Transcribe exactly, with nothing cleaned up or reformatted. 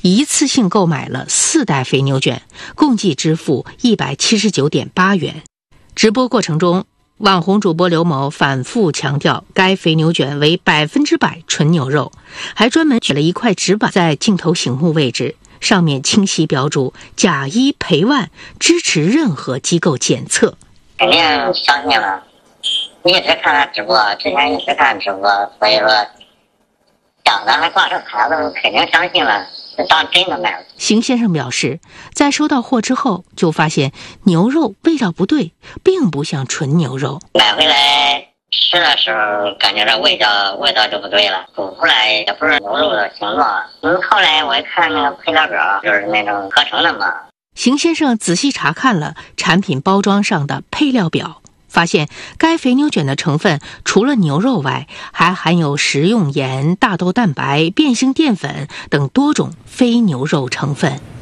一次性购买了四袋肥牛卷，共计支付一百七十九点八元。直播过程中，网红主播刘某反复强调该肥牛卷为百分之百纯牛肉，还专门取了一块纸板在镜头醒目位置，上面清晰标注假一赔万，支持任何机构检测。 肯定相信了，一直看他直播，之前一直看直播，所以说讲的还挂上牌子，肯定相信了，就当真的卖了。 邢先生表示，在收到货之后就发现牛肉味道不对，并不像纯牛肉。 买回来吃的时候感觉这味道味道就不对了，煮出来也不是牛肉的形状。嗯，后来我一看那个配料表，就是那种合成的嘛。 邢先生仔细查看了产品包装上的配料表，发现该肥牛卷的成分除了牛肉外，还含有食用盐、大豆蛋白、变性淀粉等多种非牛肉成分。